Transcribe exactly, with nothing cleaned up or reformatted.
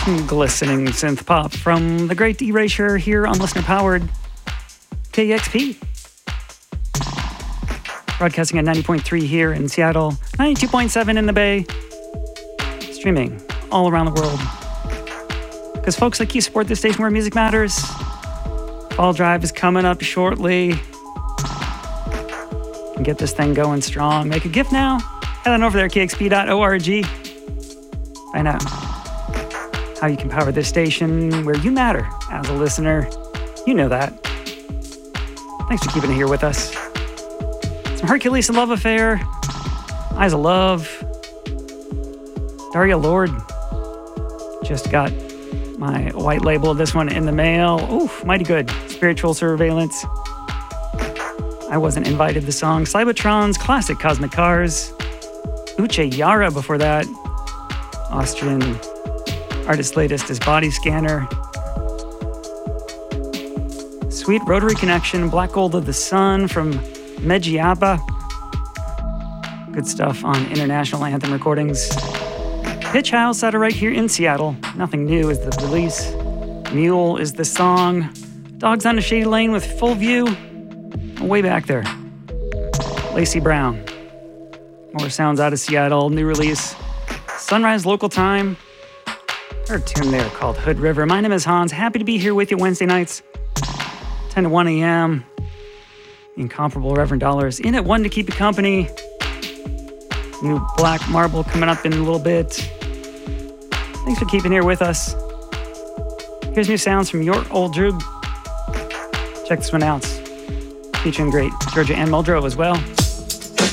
Glistening synth pop from the great Erasure here on listener powered K X P. Broadcasting at ninety point three here in Seattle, ninety-two point seven in the Bay. Streaming all around the world. Because folks like you support this station where music matters. Fall Drive is coming up shortly. You can get this thing going strong. Make a gift now. Head on over there, k x p dot org. Find out how you can power this station where you matter as a listener. You know that. Thanks for keeping it here with us. Some Hercules and Love Affair. Eyes of Love. Daria Lord. Just got my white label of this one in the mail. Oof, mighty good. Spiritual Surveillance. I Wasn't Invited, the song. Cybertron's classic Cosmic Cars. Uche Yara before that. Austrian artist latest is Body Scanner. Sweet Rotary Connection, Black Gold of the Sun from Mejiaba. Good stuff on International Anthem Recordings. Pitch House out of right here in Seattle. Nothing New is the release. Mule is the song. Dogs on a Shady Lane with Full View. Way back there. Lacey Brown. More sounds out of Seattle. New release. Sunrise Local Time. Our tune there called Hood River. My name is Hans. Happy to be here with you Wednesday nights. ten to one a.m. Incomparable Reverend Dollars in at one to keep you company. New Black Marble coming up in a little bit. Thanks for keeping here with us. Here's new sounds from Your Old Droog. Check this one out. Featuring great Georgia Ann Muldrow as well.